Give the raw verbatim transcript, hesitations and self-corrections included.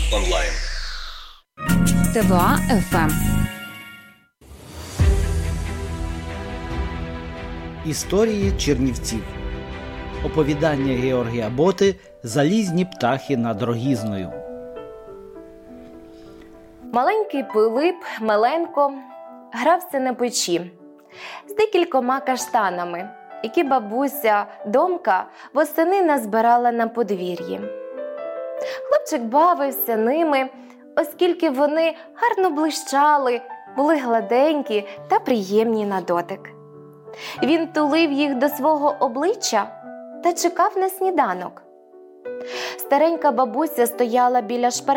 онлайн. ТВА еф ем. Історії Чернівців. Оповідання Георгія Боти «Залізні птахи над Рогізною». Маленький Пилип Меленко грався на печі з декількома каштанами, які бабуся Домка восени назбирала на подвір'ї. Хлопчик бавився ними, оскільки вони гарно блищали, були гладенькі та приємні на дотик. Він тулив їх до свого обличчя та чекав на сніданок. Старенька бабуся стояла біля шпаргалки